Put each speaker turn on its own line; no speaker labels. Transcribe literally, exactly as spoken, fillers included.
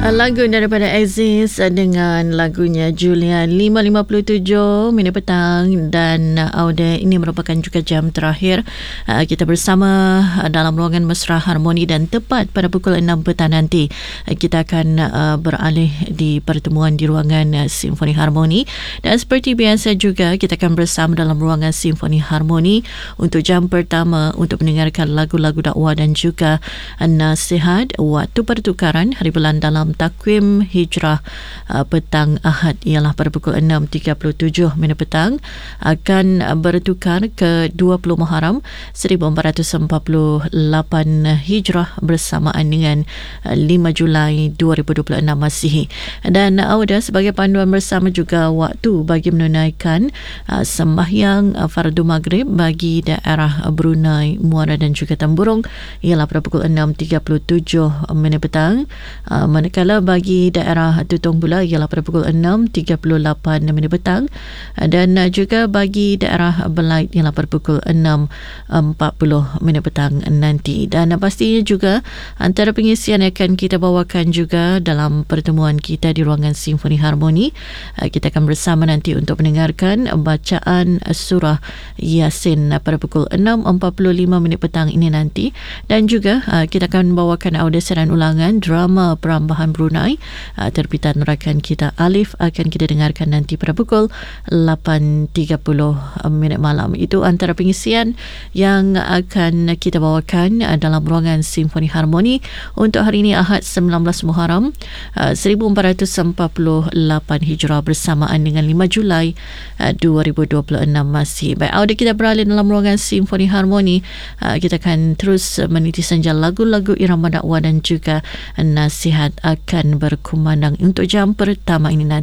Lagu daripada Aziz dengan lagunya Julia lima lima puluh tujuh minit petang, dan Auda, ini merupakan juga jam terakhir uh, kita bersama uh, dalam ruangan Mesra Harmoni, dan tepat pada pukul enam petang nanti uh, kita akan uh, beralih di pertemuan di ruangan uh, Simfoni Harmoni, dan seperti biasa juga kita akan bersama dalam ruangan Simfoni Harmoni untuk jam pertama untuk mendengarkan lagu-lagu dakwah dan juga uh, nasihat. Waktu pertukaran hari bulan dalam takwim hijrah uh, petang Ahad ialah pada pukul enam tiga puluh tujuh minit petang, akan uh, bertukar ke dua puluh Muharram seribu empat ratus empat puluh lapan hijrah bersamaan dengan uh, lima Julai dua ribu dua puluh enam Masihi. Dan uh, Auda, sebagai panduan bersama juga waktu bagi menunaikan uh, sembahyang uh, fardu maghrib bagi daerah uh, Brunei, Muara dan juga Temburong ialah pada pukul enam tiga puluh tujuh minit petang. Uh, manakala bagi daerah Tutong pula ialah pada pukul enam tiga puluh lapan minit petang, dan juga bagi daerah Belait ialah pada pukul enam empat puluh minit petang nanti. Dan pastinya juga antara pengisian yang akan kita bawakan juga dalam pertemuan kita di ruangan Simfoni Harmoni, kita akan bersama nanti untuk mendengarkan bacaan surah Yasin pada pukul enam empat puluh lima minit petang ini nanti, dan juga kita akan bawakan audio siaran ulangan drama Perambahan Brunei uh, terbitan rakan kita Alif, akan kita dengarkan nanti pada pukul lapan tiga puluh minit malam. Itu antara pengisian yang akan kita bawakan uh, dalam ruangan Simfoni Harmoni untuk hari ini Ahad sembilan belas Muharram uh, seribu empat ratus empat puluh lapan Hijrah bersamaan dengan lima Julai uh, dua ribu dua puluh enam Masih. Baik, audio kita beralih dalam ruangan Simfoni Harmoni. uh, kita akan terus meniti senja lagu-lagu irama dakwah dan juga nasihat akan berkumandang untuk jam pertama ini nanti.